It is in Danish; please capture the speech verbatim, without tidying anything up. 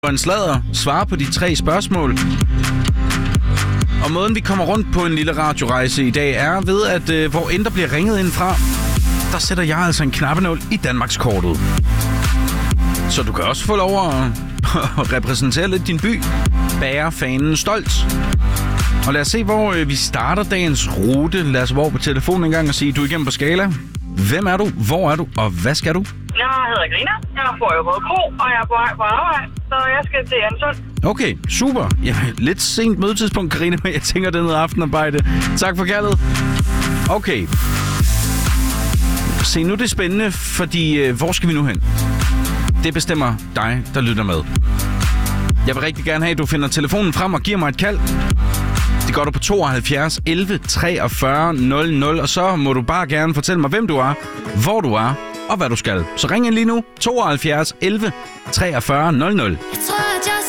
en sladder, svare på de tre spørgsmål. Og måden, vi kommer rundt på en lille radiorejse i dag, er ved, at øh, hvor end der bliver ringet ind fra, der sætter jeg altså en knappenål i Danmarkskortet. Så du kan også få lov at, at repræsentere lidt din by. Bære fanen stolt. Og lad os se, hvor øh, vi starter dagens rute. Lad os være på telefonen en gang og sige, du er igennem på Skala. Hvem er du? Hvor er du? Og hvad skal du? Jeg hedder Grina. Jeg bor i Rødekro, og jeg er på vej på arbejde, så jeg skal til Ansund. Okay, super. Ja, lidt sent mødetidspunkt, Karina, men jeg tænker, det er noget aftenarbejde. Tak for kaldet. Okay. Se, nu er det spændende, fordi øh, hvor skal vi nu hen? Det bestemmer dig, der lytter med. Jeg vil rigtig gerne have, at du finder telefonen frem og giver mig et kald. Det gør du på tooghalvfjerds elleve treogfyrre nul nul, og så må du bare gerne fortælle mig, hvem du er, hvor du er og hvad du skal. Så ring ind lige nu. tooghalvfjerds elleve treogfyrre nul nul.